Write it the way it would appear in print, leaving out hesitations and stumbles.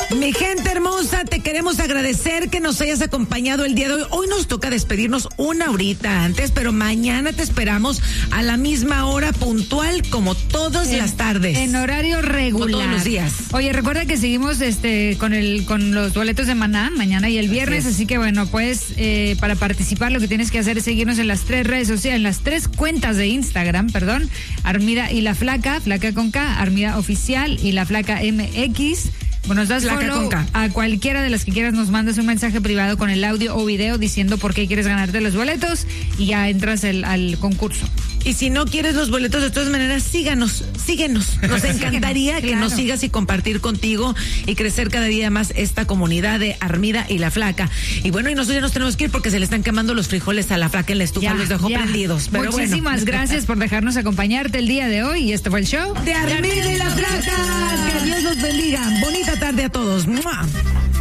Mi gente hermosa, te queremos agradecer que nos hayas acompañado el día de hoy. Hoy nos toca despedirnos una horita antes, pero mañana te esperamos a la misma hora puntual como todas las tardes. En horario regular. Como todos los días. Oye, recuerda que seguimos con los boletos de Maná mañana y el viernes, así que bueno, pues para participar lo que tienes que hacer es seguirnos en las 3 redes sociales, en las 3 cuentas de Instagram, Armida y la Flaca con K, Armida Oficial y la Flaca MX. Bueno, nos das follow a cualquiera de las que quieras, nos mandas un mensaje privado con el audio o video diciendo por qué quieres ganarte los boletos y ya entras al concurso. Y si no quieres los boletos, de todas maneras, síguenos. Nos encantaría que nos sigas y compartir contigo y crecer cada día más esta comunidad de Armida y la Flaca. Y bueno, y nosotros ya nos tenemos que ir porque se le están quemando los frijoles a la Flaca en la estufa, los dejó prendidos. Pero muchísimas gracias por dejarnos acompañarte el día de hoy y este fue el show de Armida y la Flaca. Que Dios los bendiga. Bonita tarde a todos. ¡Mua!